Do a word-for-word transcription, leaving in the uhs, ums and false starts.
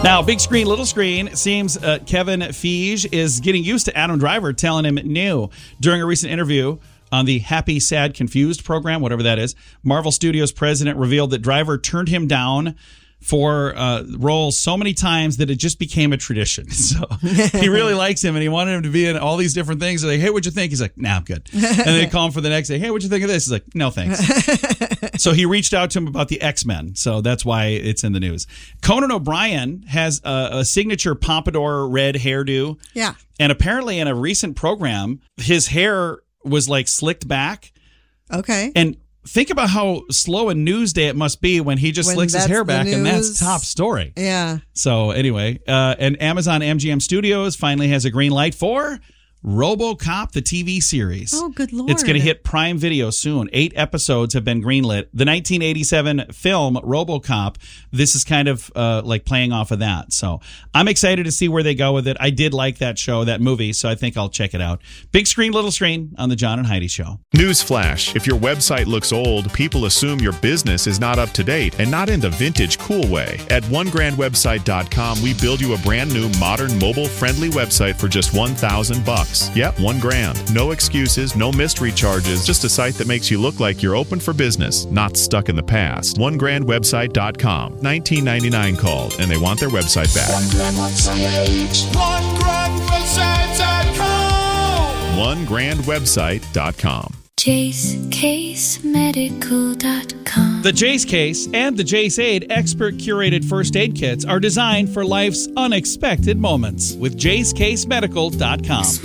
Now, big screen, little screen. It seems uh, Kevin Feige is getting used to Adam Driver telling him no. During a recent interview on the Happy, Sad, Confused program, whatever that is, Marvel Studios president revealed that Driver turned him down for uh, roles so many times that it just became a tradition. So he really likes him, and he wanted him to be in all these different things. They're like, hey, what'd you think? He's like, nah, I'm good. And they call him for the next day. Hey, what'd you think of this? He's like, no, thanks. So he reached out to him about the X-Men. So that's why it's in the news. Conan O'Brien has a, a signature pompadour red hairdo. Yeah. And apparently in a recent program, his hair was like slicked back. Okay. And think about how slow a news day it must be when he just When slicks his that's hair the back, and that's news. top story. Yeah. So anyway, uh, and Amazon M G M Studios finally has a green light for RoboCop, the T V series. Oh, good Lord. It's going to hit Prime Video soon. Eight episodes have been greenlit. The nineteen eighty-seven film RoboCop, this is kind of uh, like playing off of that. So I'm excited to see where they go with it. I did like that show, that movie, so I think I'll check it out. Big screen, little screen on the John and Heidi Show. Newsflash: if your website looks old, people assume your business is not up to date and not in the vintage cool way. At one grand website dot com, we build you a brand new, modern, mobile-friendly website for just one thousand bucks. Yep, one grand. No excuses, no mystery charges, just a site that makes you look like you're open for business, not stuck in the past. one grand website dot com. nineteen ninety-nine called, and they want their website back. one grand website dot com. one grand website dot com. Jace Case Medical dot com. The Jace Case and the Jace Aid expert curated first aid kits are designed for life's unexpected moments with Jace Case Medical dot com.